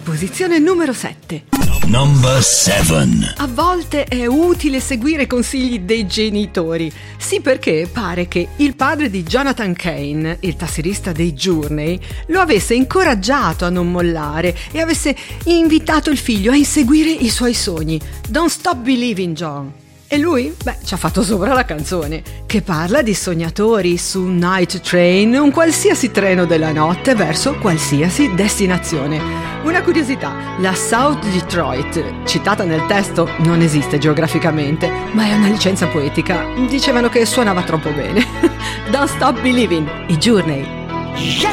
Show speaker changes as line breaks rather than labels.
Posizione numero 7.
Number 7.
A volte è utile seguire i consigli dei genitori. Sì, perché pare che il padre di Jonathan Cain, il tastierista dei Journey, lo avesse incoraggiato a non mollare e avesse invitato il figlio a inseguire i suoi sogni. Don't stop believing, John. E lui? Ci ha fatto sopra la canzone, che parla di sognatori su Night Train, un qualsiasi treno della notte verso qualsiasi destinazione. Una curiosità, la South Detroit, citata nel testo, non esiste geograficamente, ma è una licenza poetica. Dicevano che suonava troppo bene. Don't stop believing, i Journey.